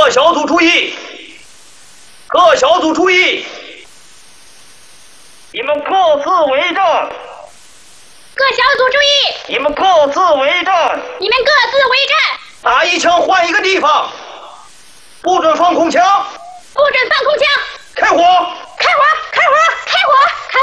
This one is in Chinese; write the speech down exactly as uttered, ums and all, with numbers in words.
各小组注意，各小组注意，你们各自为战。 各小组注意， 你们各自为战。 你们各自为战。 打一枪换一个地方，不准放空枪， 不准放空枪。 开火。